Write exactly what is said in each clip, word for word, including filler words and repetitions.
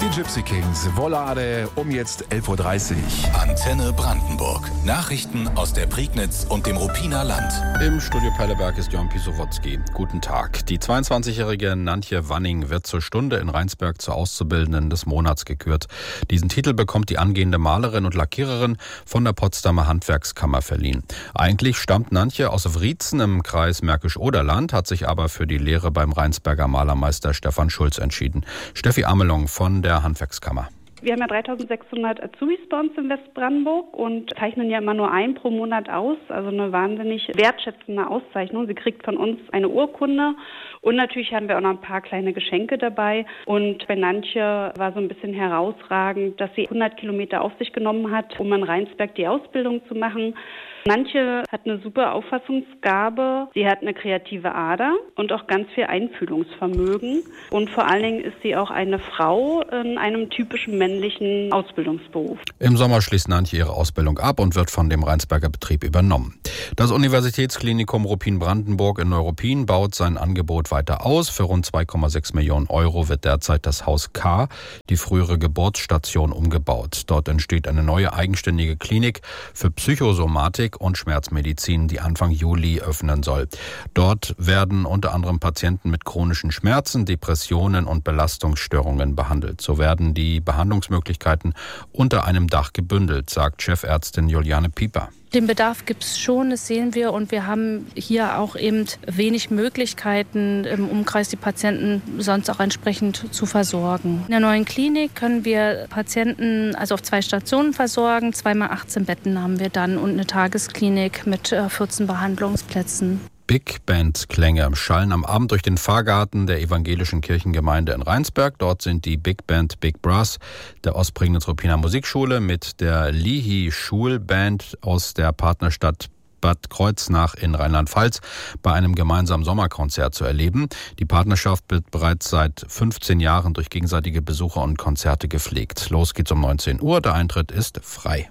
Die Gypsy Kings, Volare, um jetzt elf Uhr dreißig. Antenne Brandenburg. Nachrichten aus der Prignitz und dem Ruppiner Land. Im Studio Perleberg ist Jörn Pisowotzki. Guten Tag. Die zweiundzwanzigjährige Nantje Wanning wird zur Stunde in Rheinsberg zur Auszubildenden des Monats gekürt. Diesen Titel bekommt die angehende Malerin und Lackiererin von der Potsdamer Handwerkskammer verliehen. Eigentlich stammt Nantje aus Wriezen im Kreis Märkisch-Oderland, hat sich aber für die Lehre beim Rheinsberger Malermeister Stefan Schulz entschieden. Steffi Amelung von der Handwerkskammer. Wir haben ja dreitausendsechshundert Azubis bei uns in Westbrandenburg und zeichnen ja immer nur einen pro Monat aus. Also eine wahnsinnig wertschätzende Auszeichnung. Sie kriegt von uns eine Urkunde und natürlich haben wir auch noch ein paar kleine Geschenke dabei. Und bei Nantje war so ein bisschen herausragend, dass sie hundert Kilometer auf sich genommen hat, um in Rheinsberg die Ausbildung zu machen. Nantje hat eine super Auffassungsgabe, sie hat eine kreative Ader und auch ganz viel Einfühlungsvermögen. Und vor allen Dingen ist sie auch eine Frau in einem typischen männlichen Ausbildungsberuf. Im Sommer schließt Nantje ihre Ausbildung ab und wird von dem Rheinsberger Betrieb übernommen. Das Universitätsklinikum Ruppin-Brandenburg in Neuruppin baut sein Angebot weiter aus. Für rund zwei Komma sechs Millionen Euro wird derzeit das Haus K, die frühere Geburtsstation, umgebaut. Dort entsteht eine neue eigenständige Klinik für Psychosomatik und Schmerzmedizin, die Anfang Juli öffnen soll. Dort werden unter anderem Patienten mit chronischen Schmerzen, Depressionen und Belastungsstörungen behandelt. So werden die Behandlungsmöglichkeiten unter einem Dach gebündelt, sagt Chefärztin Juliane Pieper. Den Bedarf gibt es schon, das sehen wir, und wir haben hier auch eben wenig Möglichkeiten im Umkreis, die Patienten sonst auch entsprechend zu versorgen. In der neuen Klinik können wir Patienten also auf zwei Stationen versorgen, zweimal achtzehn Betten haben wir dann und eine Tagesklinik mit vierzehn Behandlungsplätzen. Big Band Klänge schallen am Abend durch den Fahrgarten der evangelischen Kirchengemeinde in Rheinsberg. Dort sind die Big Band Big Brass der Ostprignitz-Ruppiner Musikschule mit der Lihi Schulband aus der Partnerstadt Bad Kreuznach in Rheinland-Pfalz bei einem gemeinsamen Sommerkonzert zu erleben. Die Partnerschaft wird bereits seit fünfzehn Jahren durch gegenseitige Besuche und Konzerte gepflegt. Los geht's um neunzehn Uhr. Der Eintritt ist frei.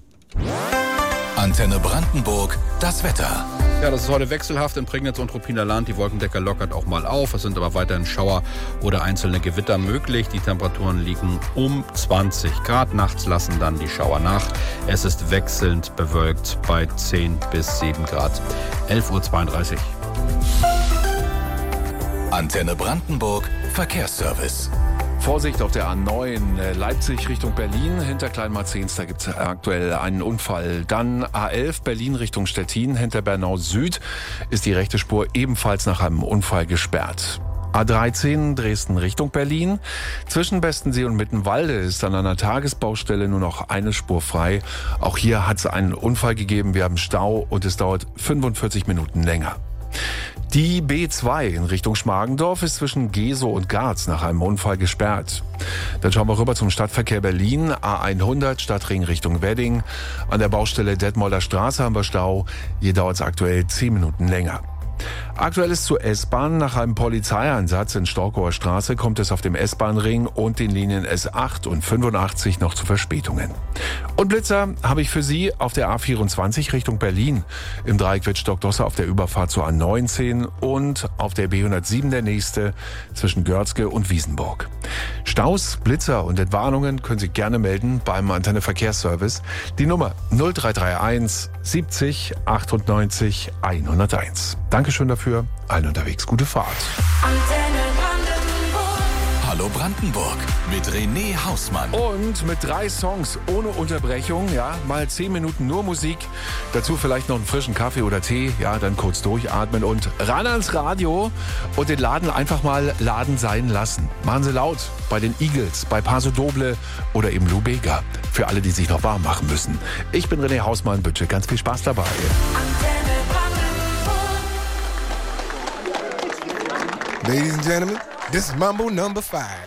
Antenne Brandenburg, das Wetter. Ja, das ist heute wechselhaft in Prignitz und Ruppiner Land. Die Wolkendecke lockert auch mal auf. Es sind aber weiterhin Schauer oder einzelne Gewitter möglich. Die Temperaturen liegen um zwanzig Grad. Nachts lassen dann die Schauer nach. Es ist wechselnd bewölkt bei zehn bis sieben Grad. elf Uhr zweiunddreißig. Antenne Brandenburg, Verkehrsservice. Vorsicht auf der A neun Leipzig Richtung Berlin. Hinter Kleinmarzens, da gibt es aktuell einen Unfall. Dann A elf Berlin Richtung Stettin. Hinter Bernau Süd ist die rechte Spur ebenfalls nach einem Unfall gesperrt. A dreizehn Dresden Richtung Berlin. Zwischen Bestensee und Mittenwalde ist an einer Tagesbaustelle nur noch eine Spur frei. Auch hier hat es einen Unfall gegeben. Wir haben Stau und es dauert fünfundvierzig Minuten länger. Die B zwei in Richtung Schmargendorf ist zwischen Gesow und Garz nach einem Unfall gesperrt. Dann schauen wir rüber zum Stadtverkehr Berlin. A hundert Stadtring Richtung Wedding. An der Baustelle Detmolder Straße haben wir Stau. Hier dauert es aktuell zehn Minuten länger. Aktuell ist zur S-Bahn. Nach einem Polizeieinsatz in Storkower Straße kommt es auf dem S-Bahn-Ring und den Linien S acht und fünfundachtzig noch zu Verspätungen. Und Blitzer habe ich für Sie auf der A vierundzwanzig Richtung Berlin. Im Dreieck Wittstock-Dosse auf der Überfahrt zur A neunzehn und auf der B hundertsieben der nächste zwischen Görzge und Wiesenburg. Staus, Blitzer und Entwarnungen können Sie gerne melden beim Antenne Verkehrsservice. Die Nummer null drei drei eins siebzig achtundneunzig hunderteins. Dankeschön dafür. Allen unterwegs gute Fahrt. Antenne Brandenburg. Hallo Brandenburg mit René Hausmann. Und mit drei Songs ohne Unterbrechung, ja, mal zehn Minuten nur Musik. Dazu vielleicht noch einen frischen Kaffee oder Tee, ja, dann kurz durchatmen und ran ans Radio und den Laden einfach mal Laden sein lassen. Machen Sie laut bei den Eagles, bei Paso Doble oder eben Lou Bega. Für alle, die sich noch warm machen müssen. Ich bin René Hausmann, bitte ganz viel Spaß dabei. Antenne Ladies and gentlemen, this is Mambo number five.